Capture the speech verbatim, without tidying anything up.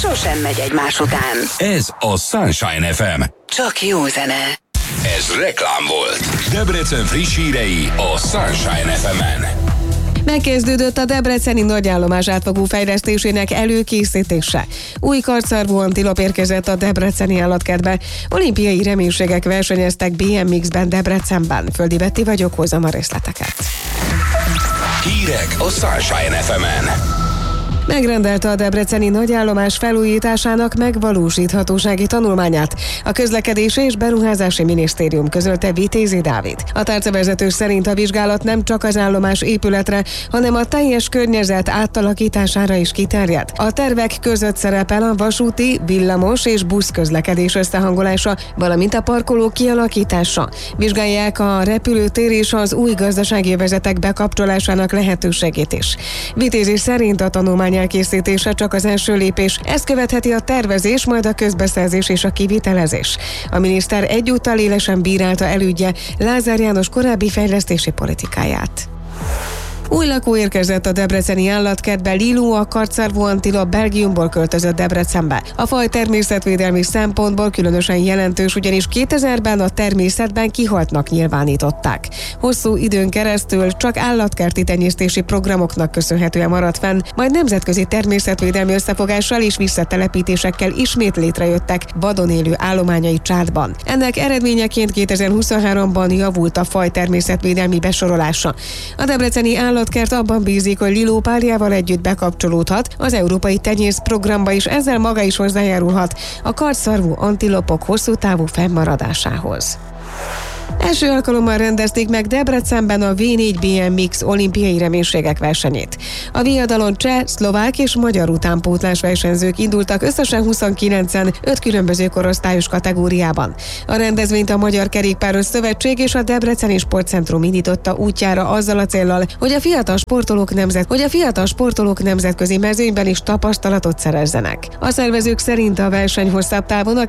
sosem megy egymás után. Ez a Sunshine ef em. Csak jó zene. Ez reklám volt. Debrecen friss hírei a Sunshine ef emen. Megkezdődött a debreceni nagyállomás átfogó fejlesztésének előkészítése. Új kartszarvú antilop érkezett a debreceni állatkertbe. Olimpiai reménységek versenyeztek bé em iksz-ben Debrecenben. Földi Betti vagyok, hozom a részleteket. Hírek a Sunshine ef emen. Megrendelte a debreceni nagyállomás felújításának megvalósíthatósági tanulmányát. A Közlekedési és Beruházási Minisztérium közölte Vitézi Dávid. A tárcavezető szerint a vizsgálat nem csak az állomás épületre, hanem a teljes környezet átalakítására is kiterjed. A tervek között szerepel a vasúti, villamos és busz közlekedés összehangolása, valamint a parkoló kialakítása. Vizsgálják a repülőtér és az új gazdasági övezetek bekapcsolásának lehetőségét is. Vitézi szerint a tanulmány elkészítése csak az első lépés. Ezt követheti a tervezés, majd a közbeszerzés és a kivitelezés. A miniszter egyúttal élesen bírálta elődje Lázár János korábbi fejlesztési politikáját. Új lakó érkezett a debreceni állatkertbe. Liló, a kartszarvú antilop Belgiumból költözött Debrecenbe. A faj természetvédelmi szempontból különösen jelentős, ugyanis kétezerben a természetben kihaltnak nyilvánították. Hosszú időn keresztül csak állatkerti tenyésztési programoknak köszönhetően maradt fenn, majd nemzetközi természetvédelmi összefogással és visszatelepítésekkel ismét létrejöttek vadon élő állományai Csádban. Ennek eredményeként kétezer-huszonháromban javult a faj természetvédelmi besorolása. A debreceni állat Állatkert abban bízik, hogy Liló párjával együtt bekapcsolódhat az európai tenyész programba, és ezzel maga is hozzájárulhat a kartszarvú antilopok hosszú távú fennmaradásához. Első alkalommal rendezték meg Debrecenben a vé négy bé em iksz olimpiai reménységek versenyét. A viadalon cseh, szlovák és magyar utánpótlás versenyzők indultak összesen huszonkilencen, öt különböző korosztályos kategóriában. A rendezvényt a Magyar Kerékpáros Szövetség és a Debreceni Sportcentrum indította útjára azzal a céllal, hogy a fiatal sportolók nemzet, hogy a fiatal sportolók nemzetközi mezőnyben is tapasztalatot szerezzenek. A szervezők szerint a verseny hosszabb távon a